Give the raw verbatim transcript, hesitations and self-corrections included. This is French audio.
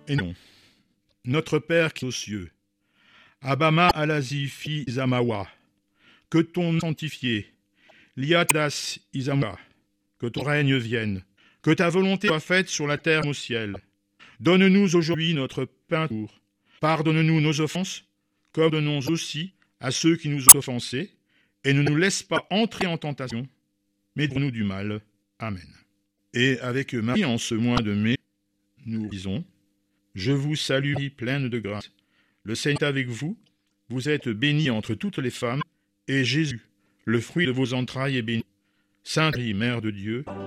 Et non. Notre Père qui est aux cieux, Abama Alazi fi Izamawa, que ton nom sanctifié, Liadas Izamawa, que ton règne vienne, que ta volonté soit faite sur la terre comme au ciel. Donne-nous aujourd'hui notre pain jour. Pardonne-nous nos offenses, comme donnons aussi à ceux qui nous ont offensés, et ne nous laisse pas entrer en tentation, mais délivre-nous du mal. Amen. Et avec Marie, en ce mois de mai, nous disons: Je vous salue, Marie, pleine de grâce. Le Seigneur est avec vous. Vous êtes bénie entre toutes les femmes, et Jésus, le fruit de vos entrailles, est béni. Sainte Marie, Mère de Dieu,